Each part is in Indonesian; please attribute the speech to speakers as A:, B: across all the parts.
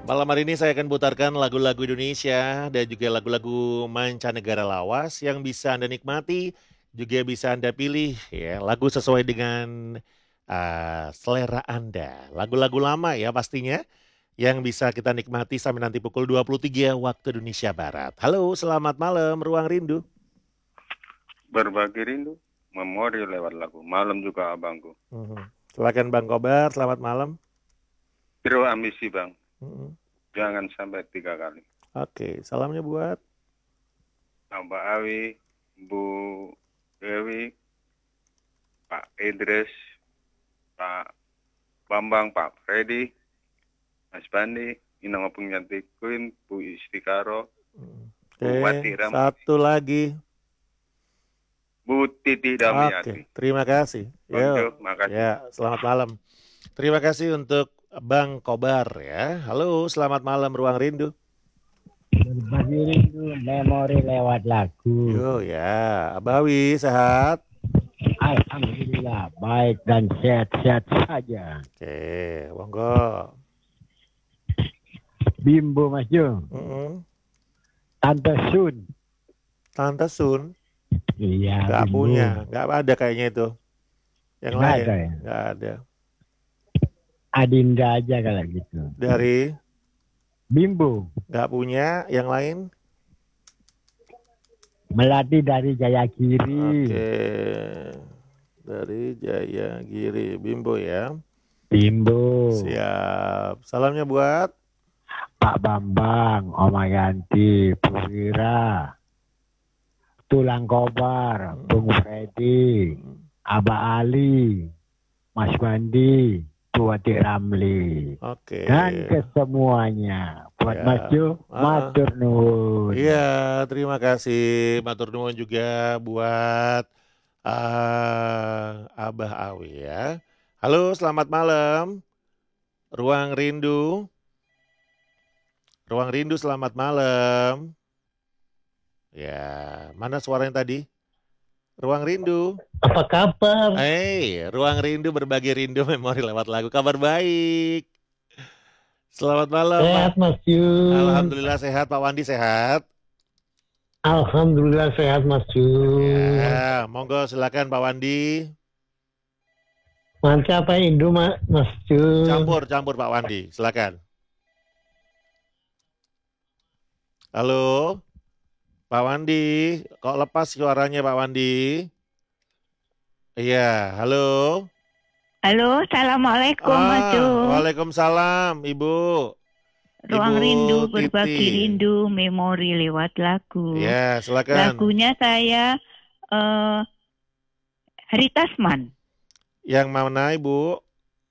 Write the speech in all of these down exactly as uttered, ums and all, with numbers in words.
A: Malam hari ini saya akan putarkan lagu-lagu Indonesia dan juga lagu-lagu mancanegara lawas yang bisa Anda nikmati, juga bisa Anda pilih ya, lagu sesuai dengan uh, selera Anda. Lagu-lagu lama ya pastinya yang bisa kita nikmati sampai nanti pukul dua puluh tiga waktu Indonesia Barat. Halo, selamat malam Ruang Rindu.
B: Berbagi rindu, memori lewat lagu. Malam juga abangku.
A: Mhm. Silakan Bang Kobar, selamat malam.
B: Biro ambisi bang,
A: Mhm.
B: jangan sampai tiga kali.
A: Oke, salamnya buat
B: Mbak Awi, Bu Dewi, Pak Idris, Pak Bambang, Pak Freddy, Mas Bandi, Ina Ngopeng Cantik Queen, Bu Istikaro, Bu
A: Oke,
B: Wati Ram,
A: satu lagi.
B: Bu Titi
A: Oke,
B: Damiati.
A: terima kasih.
B: Bang Jo,
A: Yo,
B: makasih.
A: ya, selamat malam. Terima kasih untuk Bang Kobar ya. Halo, selamat malam Ruang Rindu.
C: Berbagi rindu memori lewat lagu.
A: Yo ya, Abawi sehat.
C: Alhamdulillah baik dan sehat-sehat saja.
A: Oke, monggo.
C: Bimbo Mas Jo.
A: Mm-mm.
C: Tante Sun.
A: Tante Sun.
C: Iya.
A: Gak
C: Bimbo.
A: punya, gak ada kayaknya itu. Yang
C: Nggak
A: lain,
C: ada ya?
A: gak ada.
C: Adinda aja kalau gitu.
A: Dari
C: Bimbo.
A: gak punya, yang lain.
C: Melati dari Jayagiri.
A: Oke, dari Jayagiri, Bimbo ya.
C: Bimbo.
A: Siap. Salamnya buat
C: Pak Bambang, Oma Yanti, Purwira, Tulang Kobar, Bung Freddy, Aba Ali, Mas Bandi, Tuati Ramli.
A: Oke.
C: Dan kesemuanya. Buat
A: Ya.
C: Mas Jo,
A: Ah,
C: matur nuwun.
A: Iya, terima kasih matur nuwun juga buat uh, Abah Awi ya. Halo, selamat malam. Ruang Rindu. Ruang Rindu, selamat malam. Ya, mana suaranya tadi? Ruang Rindu.
D: Apa kabar?
A: Hey, Ruang Rindu berbagi rindu memori lewat lagu. Kabar baik. Selamat malam,
D: Sehat
A: Pak.
D: Mas Jun.
A: Alhamdulillah sehat, Pak Wandi sehat.
D: Alhamdulillah sehat Mas Jun.
A: Ya, monggo silakan Pak Wandi.
D: Manca apa Indo Mas Jun?
A: Campur, campur Pak Wandi, silakan. Halo, Pak Wandi, kok lepas suaranya Pak Wandi? Iya, halo.
E: Halo, assalamualaikum
A: Ah,
E: Mas Jun.
A: Waalaikumsalam, Ibu.
E: Ruang
A: Ibu
E: rindu,
A: Titi.
E: berbagi rindu, memori lewat lagu.
A: Ya, silakan.
E: Lagunya saya uh, Hari Tasman.
A: Yang mana Ibu?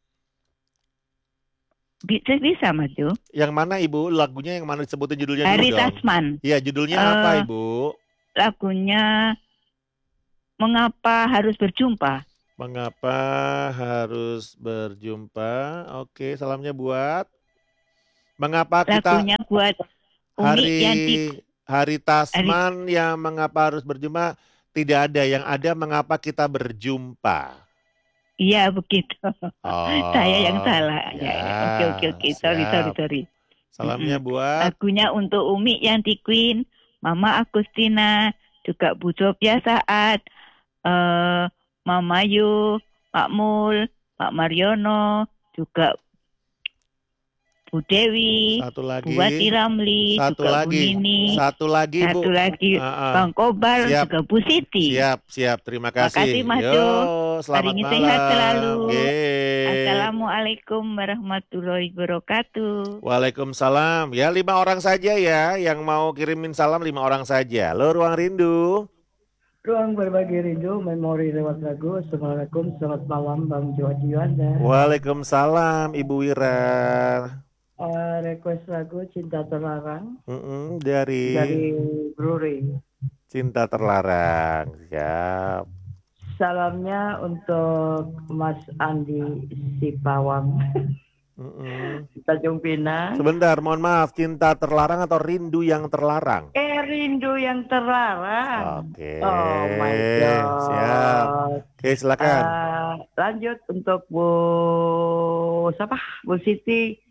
E: Bisa bisa Mas Jun.
A: Yang mana Ibu? Lagunya yang mana disebutin judulnya
E: Hari
A: dulu dong?
E: Tasman.
A: Iya, judulnya
E: Uh,
A: apa Ibu?
E: Lagunya Mengapa Harus Berjumpa.
A: Mengapa harus berjumpa? Oke, salamnya buat mengapa kita
E: Lagunya buat Umi
A: hari
E: Yanti.
A: hari Tasman yang mengapa harus berjumpa tidak ada, yang ada mengapa kita berjumpa.
E: Iya begitu.
A: Oh,
E: Saya yang salah.
A: ya,
E: Ya, oke oke oke. Sorry
A: siap.
E: sorry sorry.
A: Salamnya
E: Mm-mm.
A: buat
E: Lagunya untuk Umi Yanti Queen, Mama Agustina, juga Bu Sofia Saat, uh, Mama Yu, Pak Mul, Pak Mariono, juga Bu Dewi,
A: satu
E: Bu
A: lagi,
E: Wati Ramli,
A: satu
E: juga Bu
A: lagi,
E: Nini,
A: satu lagi Bu.
E: satu lagi
A: Ah, ah.
E: Bang Kobar,
A: Siap.
E: juga Bu Siti.
A: Siap, siap. Terima kasih.
E: Makasih Mas
A: Yo,
E: Jo.
A: selamat
E: Hari ini
A: malam.
E: sehat selalu.
A: Yeay.
E: Assalamualaikum warahmatullahi wabarakatuh.
A: Waalaikumsalam. Ya, lima orang saja ya yang mau kirimin salam, lima orang saja. Lo Ruang Rindu.
F: Ruang berbagi rindu, memori lewat lagu. Assalamualaikum, selamat malam Bang Johaji Wanda.
A: Waalaikumsalam Ibu Wira.
F: Uh, request lagu Cinta Terlarang
A: Mm-mm, dari
F: dari Bruri.
A: Cinta Terlarang. Siap.
F: Salamnya untuk Mas Andi Sipawang.
A: Mm-mm.
F: Tanjung Pinang.
A: Sebentar, mohon maaf. Cinta Terlarang atau Rindu yang Terlarang?
F: Eh, rindu yang terlarang.
A: Oke.
F: Oh my God.
A: Siap. Oke, silakan.
F: Uh, lanjut untuk Bu siapa? Bu Siti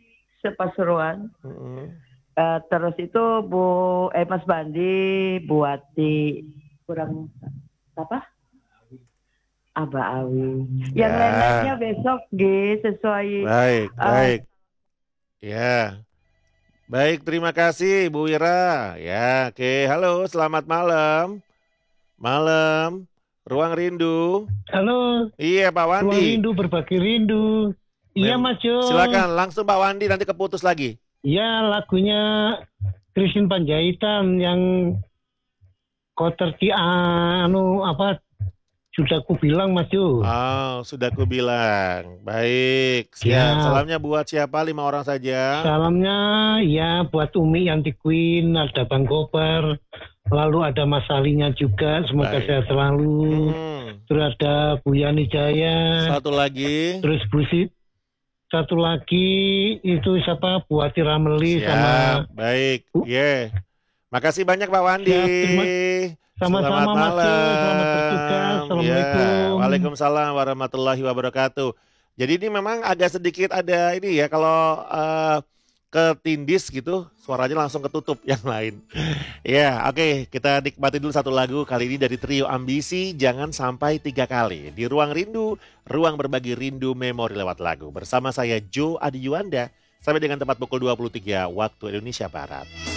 F: Pasuruan.
A: Mm-mm.
F: Eh, terus itu Bu eh Mas Bandi, Buati, kurang apa? Aba Awi. Yang
A: Ya.
F: lain-lainnya besok G sesuai.
A: Baik,
F: eh,
A: baik. Ya. Baik, terima kasih Bu Wira. Ya, oke. Halo, selamat malam. Malam. Ruang Rindu.
D: Halo,
A: Iya, Pak
D: ruang
A: Wandi.
D: rindu berbagi rindu. Iya
A: Mem-
D: Mas Jo.
A: Silakan langsung Pak Wandi, nanti keputus lagi.
D: Ya, lagunya Christine Panjaitan yang kau terti anu apa sudah ku bilang Mas Jo.
A: Oh, sudah ku bilang. Baik, siap.
D: Ya.
A: Salamnya buat siapa? Lima orang saja.
D: Salamnya ya buat Umi Yanti Queen, ada Bang Koper, lalu ada Mas Alinya juga, semoga
A: Baik.
D: sehat selalu.
A: Hmm.
D: Terus ada Bu Yani Jaya,
A: Satu lagi.
D: terus Bu Sit. Satu lagi itu siapa? Bu Ati Rameli sama
A: Siap, baik.
D: Bu.
A: Ye. Makasih banyak Pak Wandi.
D: Siap, terima- sama-sama, Mas Jo. Selamat bertugas. Assalamualaikum.
A: Ya, Waalaikumsalam warahmatullahi wabarakatuh. Jadi ini memang agak sedikit ada ini ya, kalau eh, ketindis gitu suaranya langsung ketutup yang lain. Ya, oke, kita nikmati dulu satu lagu kali ini dari trio Ambisi, Jangan Sampai Tiga Kali. Di Ruang Rindu, ruang berbagi rindu memori lewat lagu. Bersama saya Jo Adi Yuanda, sampai dengan tepat pukul dua puluh tiga waktu Indonesia Barat.